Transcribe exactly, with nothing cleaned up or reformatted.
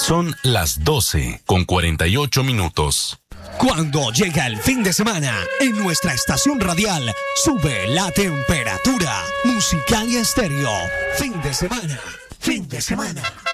Son las doce con cuarenta y ocho minutos. Cuando llega el fin de semana, en nuestra estación radial sube la temperatura. Musical y Estéreo. Fin de semana. Fin de semana.